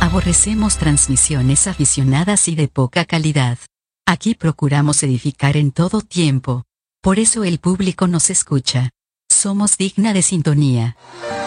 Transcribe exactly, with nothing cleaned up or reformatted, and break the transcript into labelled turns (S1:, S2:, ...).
S1: Aborrecemos transmisiones aficionadas y de poca calidad. Aquí procuramos edificar en todo tiempo. Por eso el público nos escucha. Somos digna de sintonía.